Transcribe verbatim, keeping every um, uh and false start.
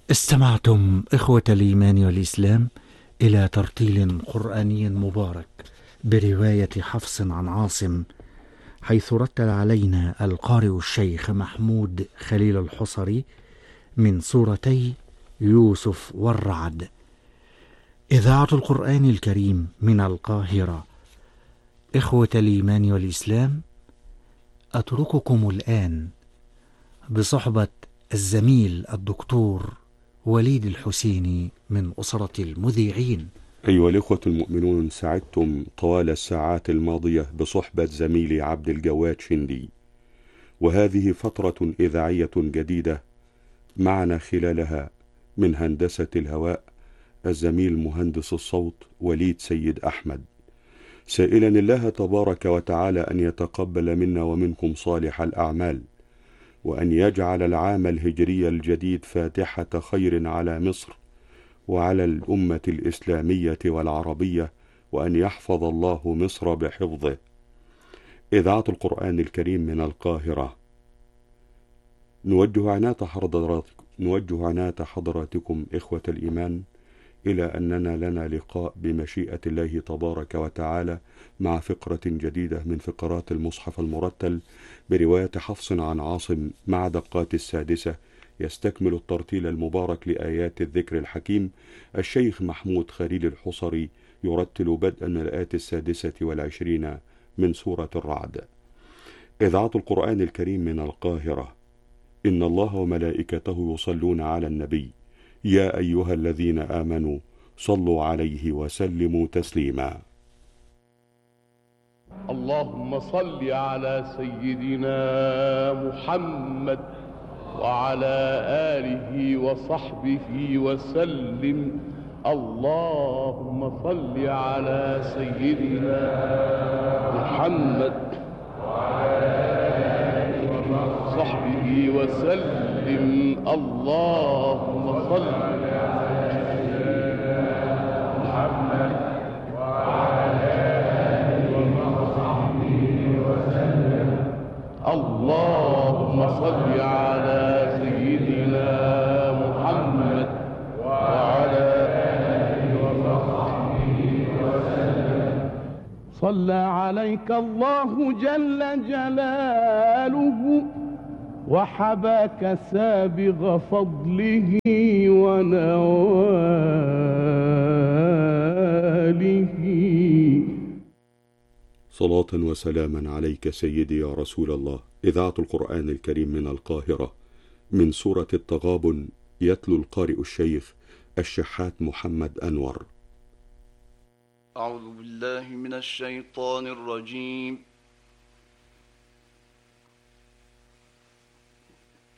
استمعتم إخوة الإيمان والإسلام إلى ترتيل قرآني مبارك برواية حفص عن عاصم، حيث رتل علينا القارئ الشيخ محمود خليل الحصري من سورتي يوسف والرعد. إذاعة القرآن الكريم من القاهرة. إخوة الإيمان والإسلام، أترككم الآن بصحبة الزميل الدكتور وليد الحسيني من أسرة المذيعين. أيها الإخوة المؤمنون، سعدتم طوال الساعات الماضية بصحبة زميلي عبد الجواد شندي، وهذه فترة إذاعية جديدة معنا خلالها من هندسة الهواء الزميل مهندس الصوت وليد سيد أحمد، سائلا الله تبارك وتعالى أن يتقبل منا ومنكم صالح الأعمال، وأن يجعل العام الهجري الجديد فاتحة خير على مصر وعلى الأمة الإسلامية والعربية، وأن يحفظ الله مصر بحفظه. إذاعة القرآن الكريم من القاهرة. نوجه عنات حضراتكم, نوجه عنات حضراتكم إخوة الإيمان إلى أننا لنا لقاء بمشيئة الله تبارك وتعالى مع فقرة جديدة من فقرات المصحف المرتل برواية حفص عن عاصم مع دقات السادسة، يستكمل الترتيل المبارك لآيات الذكر الحكيم. الشيخ محمود خليل الحصري يرتل بدءا من الآيات السادسة والعشرين من سورة الرعد. إذاعة القرآن الكريم من القاهرة. إن الله وملائكته يصلون على النبي، يا أيها الذين آمنوا صلوا عليه وسلموا تسليما. اللهم صل على سيدنا محمد وعلى آله وصحبه وسلم. اللهم صل على سيدنا محمد وعلى آله وصحبه وسلم. اللهم صل على سيدنا محمد وعلى آله وصحبه وسلم. اللهم صل على سيدنا محمد وعلى آله وصحبه وسلم. صلى عليك الله جل جلاله وحباك سابغ فضله ونواله. صلاة وسلاما عليك سيدي يا رسول الله. إذاعة القرآن الكريم من القاهرة. من سورة التغابن يتلو القارئ الشيخ الشحات محمد أنور. أعوذ بالله من الشيطان الرجيم.